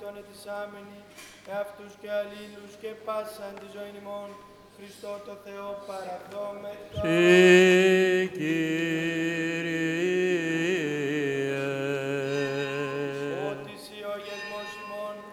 τον ετισάμενοι, εαυτούς και αλλήλους και πάσαν τη ζωή ημών, Χριστό το Θεό παραδόμετο.